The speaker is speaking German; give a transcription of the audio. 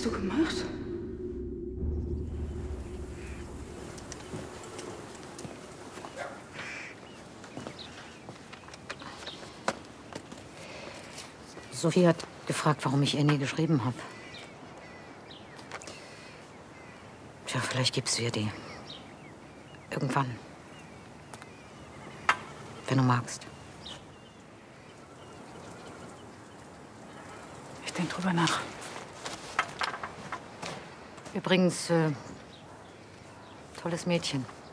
hast du gemacht? Sophie hat gefragt, warum ich ihr nie geschrieben habe. Tja, vielleicht gibst du ihr die. Irgendwann. Wenn du magst. Ich denke drüber nach. Übrigens, tolles Mädchen.